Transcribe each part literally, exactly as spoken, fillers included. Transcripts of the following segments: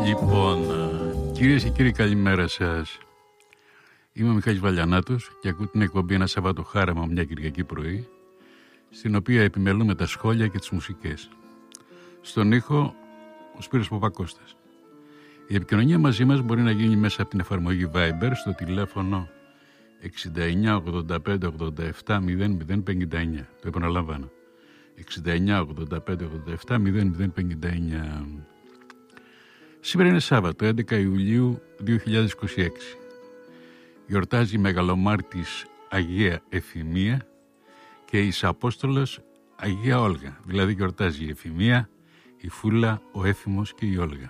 Λοιπόν, κυρίες και κύριοι, καλημέρα σας. Είμαι ο Μιχάλης Βαλιανάτος και ακούω την εκπομπή «Ένα Σαββατοχάραμα μια Κυριακή πρωί», στην οποία επιμελούμε τα σχόλια και τις μουσικές. Στον ήχο, ο Σπύρος Παπακώστας. Η επικοινωνία μαζί μας μπορεί να γίνει μέσα από την εφαρμογή Viber στο τηλέφωνο εξήντα εννιά ογδόντα πέντε ογδόντα επτά μηδέν μηδέν πενήντα εννιά. Το επαναλαμβάνω. εξήντα εννιά ογδόντα πέντε ογδόντα επτά μηδέν μηδέν πενήντα εννιά. Σήμερα είναι Σάββατο, έντεκα Ιουλίου δύο χιλιάδες είκοσι έξι. Γιορτάζει η Μεγαλομάρτης Αγία Εφημία και η Ισαπόστολος Αγία Όλγα. Δηλαδή γιορτάζει η Εφημία, η Φούλα, ο Έφημος και η Όλγα.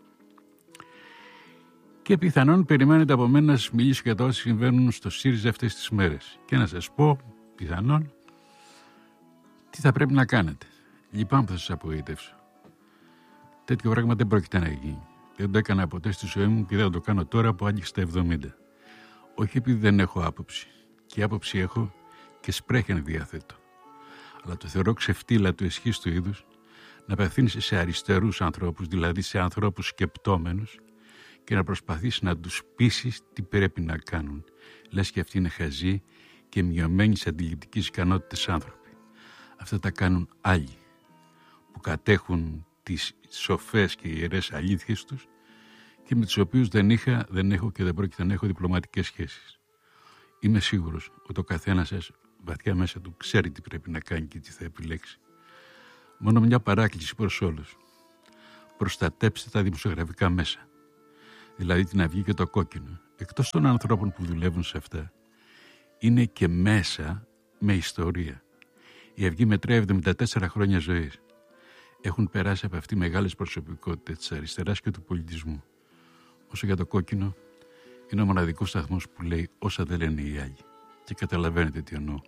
Και πιθανόν περιμένετε από μένα να σας μιλήσω για τα όσα συμβαίνουν στο ΣΥΡΙΖΑ αυτές τις μέρες. Και να σας πω, πιθανόν, τι θα πρέπει να κάνετε. Λυπάμαι που θα σας απογοητεύσω. Τέτοιο πράγμα δεν πρόκειται να γίνει. Δεν το έκανα ποτέ στη ζωή μου και δεν θα το κάνω τώρα που άγγιξε τα εβδομήντα. Όχι επειδή δεν έχω άποψη. Και άποψη έχω και σπρέχεν διαθέτω. Αλλά το θεωρώ ξεφτύλα του εσχής του είδους να απευθύνεσαι σε αριστερούς ανθρώπους, δηλαδή σε ανθρώπους σκεπτόμενους, και να προσπαθείς να τους πείσεις τι πρέπει να κάνουν. Λες και αυτοί είναι χαζοί και μειωμένοι σε αντιληπτικές ικανότητες άνθρωποι. Αυτά τα κάνουν άλλοι που κατέχουν τις σοφές και ιερές αλήθειες τους και με τους οποίους δεν είχα, δεν έχω και δεν πρόκειται να έχω διπλωματικές σχέσεις. Είμαι σίγουρος ότι ο καθένας σας βαθιά μέσα του ξέρει τι πρέπει να κάνει και τι θα επιλέξει. Μόνο μια παράκληση προς όλους. Προστατέψτε τα δημοσιογραφικά μέσα. Δηλαδή την Αυγή και το Κόκκινο. Εκτός των ανθρώπων που δουλεύουν σε αυτά, είναι και μέσα με ιστορία. Η Αυγή μετράει εβδομήντα τέσσερα χρόνια ζωής. Έχουν περάσει από αυτή μεγάλες προσωπικότητες της αριστεράς και του πολιτισμού. Όσο για το Κόκκινο, είναι ο μοναδικός σταθμός που λέει όσα δεν λένε οι άλλοι. Και καταλαβαίνετε τι εννοώ.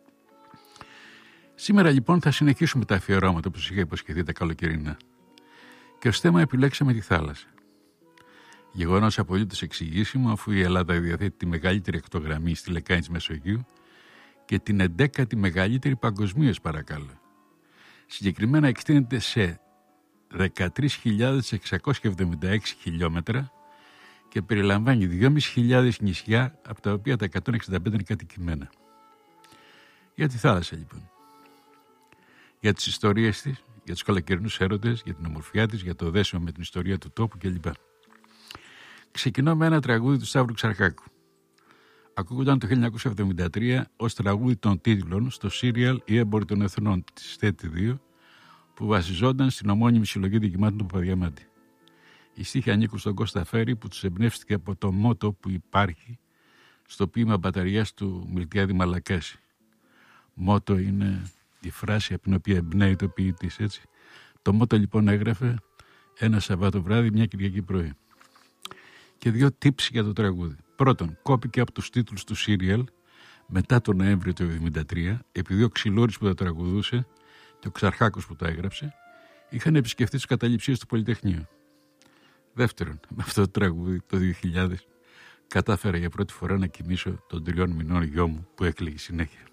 Σήμερα λοιπόν θα συνεχίσουμε τα αφιερώματα όπως είχα υποσχεθεί τα καλοκαιρινά. Και ως θέμα επιλέξαμε τη θάλασσα. Γεγονός απολύτως εξηγήσιμο, αφού η Ελλάδα διαθέτει τη μεγαλύτερη ακτογραμμή στη λεκάνη της Μεσογείου και την εντέκατη μεγαλύτερη παγκοσμίως, παρακαλώ. Συγκεκριμένα εκτείνεται σε δεκατρείς χιλιάδες εξακόσια εβδομήντα έξι χιλιόμετρα και περιλαμβάνει δυόμισι χιλιάδες νησιά, από τα οποία τα εκατόν εξήντα πέντε είναι κατοικημένα. Για τη θάλασσα λοιπόν. Για τις ιστορίες της, για τους καλοκαιρινούς έρωτες, για την ομορφιά της, για το δέσιμο με την ιστορία του τόπου κλπ. Ξεκινώ με ένα τραγούδι του Σταύρου Ξαρχάκου. Ακούγονταν το χίλια εννιακόσια εβδομήντα τρία ως τραγούδι των τίτλων στο σύριαλ «Οι έμποροι των εθνών» της ΤΕΤ δύο, που βασιζόταν στην ομώνυμη συλλογή δικημάτων του Παπαδιαμάντη. Οι στίχοι ανήκουν στον Κώστα Φέρη, που τους εμπνεύστηκε από το μότο που υπάρχει στο ποίημα Μπαταριάς του Μιλτιάδη Μαλακάση. Μότο είναι η φράση από την οποία εμπνέει το ποιητής, έτσι. Το μότο λοιπόν έγραφε ένα Σαββάτο βράδυ, μια Κυριακή πρωί. Και δύο tips για το τραγούδι. Πρώτον, κόπηκε από τους τίτλους του σύριαλ μετά τον Νοέμβριο του εβδομήντα τρία, επειδή ο Ξυλώρης που τα τραγουδούσε και ο Ξαρχάκος που τα έγραψε είχαν επισκεφτεί τις καταληψίες του Πολυτεχνείου. Δεύτερον, με αυτό το τραγούδι το δύο χιλιάδες κατάφερα για πρώτη φορά να κοιμήσω τον τριών μηνών γιο μου που έκλαιγε συνέχεια.